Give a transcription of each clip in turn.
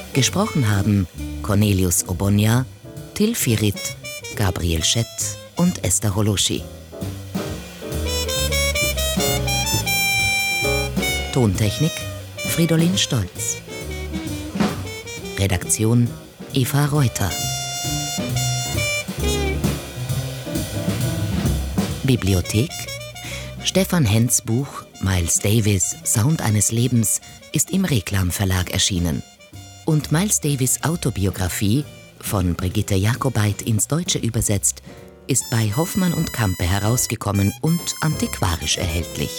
Gesprochen haben Cornelius Obonya, Till Firit, Gabriel Schett und Esther Holoschi. Tontechnik Fridolin Stolz. Redaktion Eva Reuter. Bibliothek Stefan Henns Buch Miles Davis Sound eines Lebens ist im Reklam Verlag erschienen. Und Miles Davis Autobiografie, von Brigitte Jakobait ins Deutsche übersetzt, ist bei Hoffmann und Campe herausgekommen und antiquarisch erhältlich.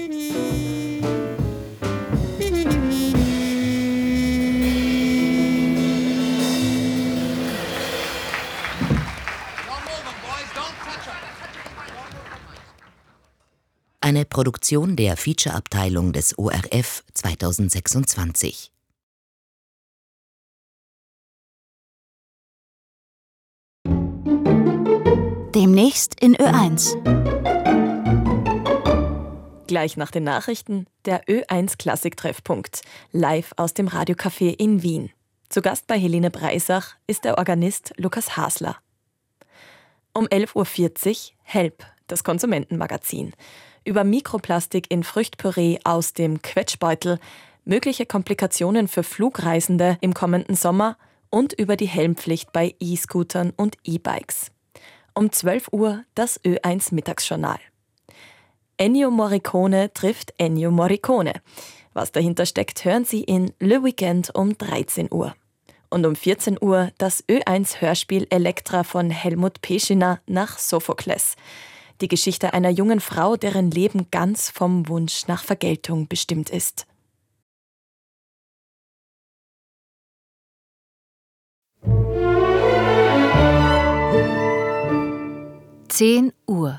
Eine Produktion der Feature-Abteilung des ORF 2026. Demnächst in Ö1. Gleich nach den Nachrichten der Ö1 Klassik-Treffpunkt, live aus dem Radiocafé in Wien. Zu Gast bei Helene Breisach ist der Organist Lukas Hasler. Um 11.40 Uhr Help, das Konsumentenmagazin. Über Mikroplastik in Früchtpüree aus dem Quetschbeutel, mögliche Komplikationen für Flugreisende im kommenden Sommer und über die Helmpflicht bei E-Scootern und E-Bikes. Um 12 Uhr das Ö1 Mittagsjournal. Ennio Morricone trifft Ennio Morricone. Was dahinter steckt, hören Sie in Le Weekend um 13 Uhr. Und um 14 Uhr das Ö1 Hörspiel Elektra von Helmut Peschiner nach Sophokles. Die Geschichte einer jungen Frau, deren Leben ganz vom Wunsch nach Vergeltung bestimmt ist. Uhr.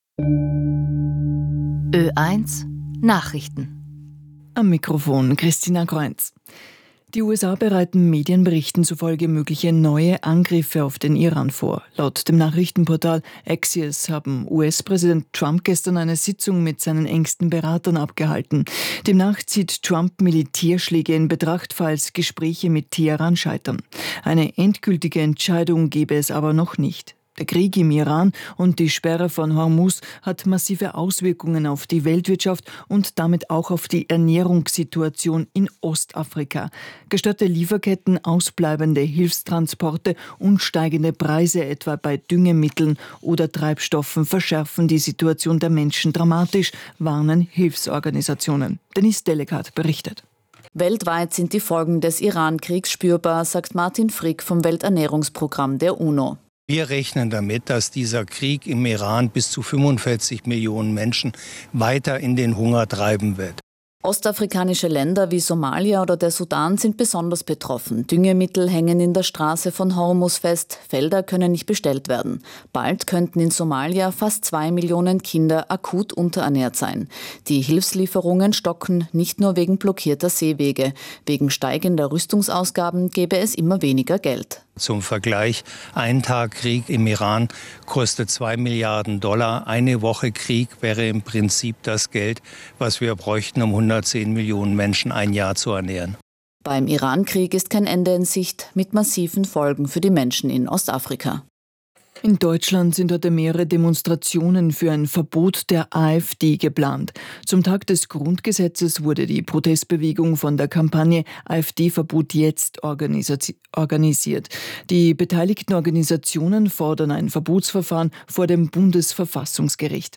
Ö1 Nachrichten. Am Mikrofon Christina Kreunz. Die USA bereiten Medienberichten zufolge mögliche neue Angriffe auf den Iran vor. Laut dem Nachrichtenportal Axios haben US-Präsident Trump gestern eine Sitzung mit seinen engsten Beratern abgehalten. Demnach zieht Trump Militärschläge in Betracht, falls Gespräche mit Teheran scheitern. Eine endgültige Entscheidung gebe es aber noch nicht. Der Krieg im Iran und die Sperre von Hormuz hat massive Auswirkungen auf die Weltwirtschaft und damit auch auf die Ernährungssituation in Ostafrika. Gestörte Lieferketten, ausbleibende Hilfstransporte und steigende Preise etwa bei Düngemitteln oder Treibstoffen verschärfen die Situation der Menschen dramatisch, warnen Hilfsorganisationen. Denise Delegat berichtet. Weltweit sind die Folgen des Iran-Kriegs spürbar, sagt Martin Frick vom Welternährungsprogramm der UNO. Wir rechnen damit, dass dieser Krieg im Iran bis zu 45 Millionen Menschen weiter in den Hunger treiben wird. Ostafrikanische Länder wie Somalia oder der Sudan sind besonders betroffen. Düngemittel hängen in der Straße von Hormuz fest, Felder können nicht bestellt werden. Bald könnten in Somalia fast 2 Millionen Kinder akut unterernährt sein. Die Hilfslieferungen stocken, nicht nur wegen blockierter Seewege. Wegen steigender Rüstungsausgaben gäbe es immer weniger Geld. Zum Vergleich, ein Tag Krieg im Iran kostet $2 Milliarden. Eine Woche Krieg wäre im Prinzip das Geld, was wir bräuchten, um 110 Millionen Menschen ein Jahr zu ernähren. Beim Iran-Krieg ist kein Ende in Sicht, mit massiven Folgen für die Menschen in Ostafrika. In Deutschland sind heute mehrere Demonstrationen für ein Verbot der AfD geplant. Zum Tag des Grundgesetzes wurde die Protestbewegung von der Kampagne AfD-Verbot jetzt organisiert. Die beteiligten Organisationen fordern ein Verbotsverfahren vor dem Bundesverfassungsgericht.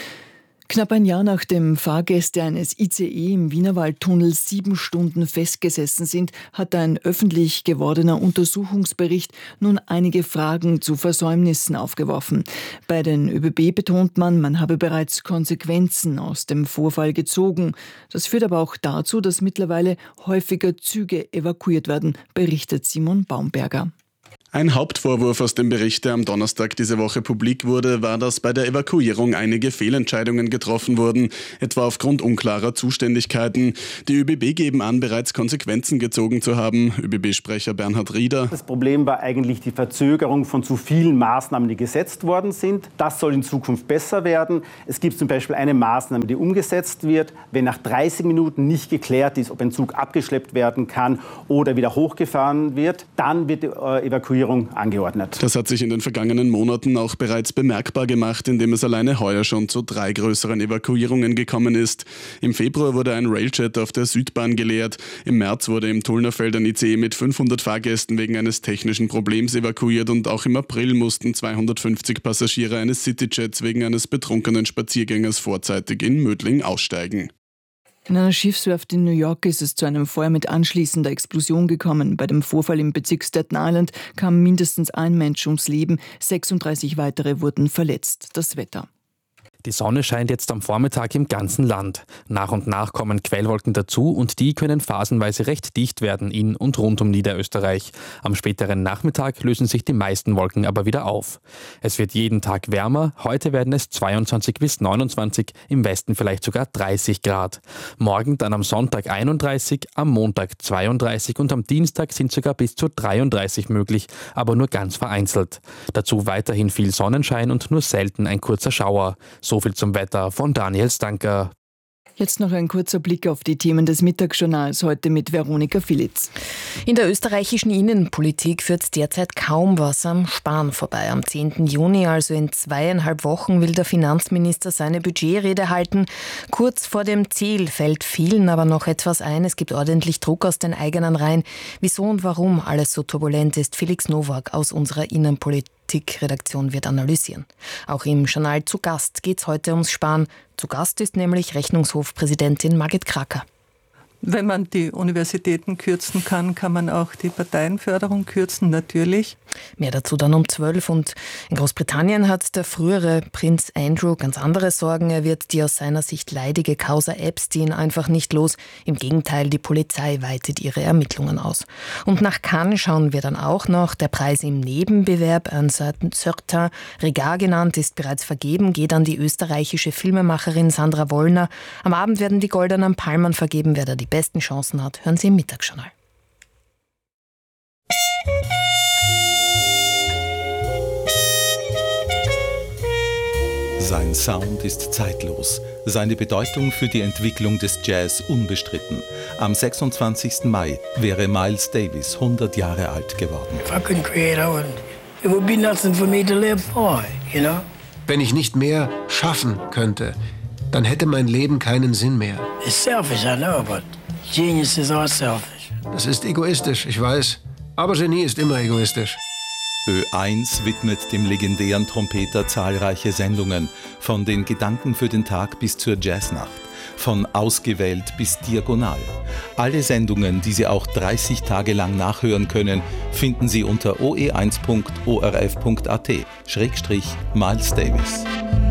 Knapp ein Jahr nachdem Fahrgäste eines ICE im Wienerwaldtunnel 7 Stunden festgesessen sind, hat ein öffentlich gewordener Untersuchungsbericht nun einige Fragen zu Versäumnissen aufgeworfen. Bei den ÖBB betont man habe bereits Konsequenzen aus dem Vorfall gezogen. Das führt aber auch dazu, dass mittlerweile häufiger Züge evakuiert werden, berichtet Simon Baumberger. Ein Hauptvorwurf aus dem Bericht, der am Donnerstag diese Woche publik wurde, war, dass bei der Evakuierung einige Fehlentscheidungen getroffen wurden, etwa aufgrund unklarer Zuständigkeiten. Die ÖBB geben an, bereits Konsequenzen gezogen zu haben. ÖBB-Sprecher Bernhard Rieder. Das Problem war eigentlich die Verzögerung von zu vielen Maßnahmen, die gesetzt worden sind. Das soll in Zukunft besser werden. Es gibt zum Beispiel eine Maßnahme, die umgesetzt wird, wenn nach 30 Minuten nicht geklärt ist, ob ein Zug abgeschleppt werden kann oder wieder hochgefahren wird, dann wird die Evakuierung angeordnet. Das hat sich in den vergangenen Monaten auch bereits bemerkbar gemacht, indem es alleine heuer schon zu 3 größeren Evakuierungen gekommen ist. Im Februar wurde ein Railjet auf der Südbahn geleert. Im März wurde im Tullnerfeld ein ICE mit 500 Fahrgästen wegen eines technischen Problems evakuiert und auch im April mussten 250 Passagiere eines Cityjets wegen eines betrunkenen Spaziergängers vorzeitig in Mödling aussteigen. In einer Schiffswerft in New York ist es zu einem Feuer mit anschließender Explosion gekommen. Bei dem Vorfall im Bezirk Staten Island kam mindestens ein Mensch ums Leben, 36 weitere wurden verletzt. Das Wetter. Die Sonne scheint jetzt am Vormittag im ganzen Land. Nach und nach kommen Quellwolken dazu und die können phasenweise recht dicht werden in und rund um Niederösterreich. Am späteren Nachmittag lösen sich die meisten Wolken aber wieder auf. Es wird jeden Tag wärmer. Heute werden es 22 bis 29, im Westen vielleicht sogar 30 Grad. Morgen dann am Sonntag 31, am Montag 32 und am Dienstag sind sogar bis zu 33 möglich, aber nur ganz vereinzelt. Dazu weiterhin viel Sonnenschein und nur selten ein kurzer Schauer. So viel zum Wetter von Daniel Stanker. Jetzt noch ein kurzer Blick auf die Themen des Mittagsjournals, heute mit Veronika Filitz. In der österreichischen Innenpolitik führt derzeit kaum was am Sparen vorbei. Am 10. Juni, also in 2,5 Wochen, will der Finanzminister seine Budgetrede halten. Kurz vor dem Ziel fällt vielen aber noch etwas ein. Es gibt ordentlich Druck aus den eigenen Reihen. Wieso und warum alles so turbulent ist, Felix Nowak aus unserer Innenpolitik-Redaktion wird analysieren. Auch im Journal zu Gast geht es heute ums Sparen. Zu Gast ist nämlich Rechnungshofpräsidentin Margit Kracker. Wenn man die Universitäten kürzen kann, kann man auch die Parteienförderung kürzen, natürlich. Mehr dazu dann um 12. Und in Großbritannien hat der frühere Prinz Andrew ganz andere Sorgen. Er wird die aus seiner Sicht leidige Causa Epstein einfach nicht los. Im Gegenteil, die Polizei weitet ihre Ermittlungen aus. Und nach Cannes schauen wir dann auch noch. Der Preis im Nebenbewerb, un certain regard genannt, ist bereits vergeben, geht an die österreichische Filmemacherin Sandra Wollner. Am Abend werden die Goldenen Palmen vergeben. Wer da die besten Chancen hat, hören Sie im Mittagsjournal. Sein Sound ist zeitlos, seine Bedeutung für die Entwicklung des Jazz unbestritten. Am 26. Mai wäre Miles Davis 100 Jahre alt geworden. Wenn ich nicht mehr schaffen könnte, dann hätte mein Leben keinen Sinn mehr. Das ist egoistisch, ich weiß. Aber Genie ist immer egoistisch. Ö1 widmet dem legendären Trompeter zahlreiche Sendungen, von den Gedanken für den Tag bis zur Jazznacht, von Ausgewählt bis Diagonal. Alle Sendungen, die Sie auch 30 Tage lang nachhören können, finden Sie unter oe1.orf.at/Miles Davis.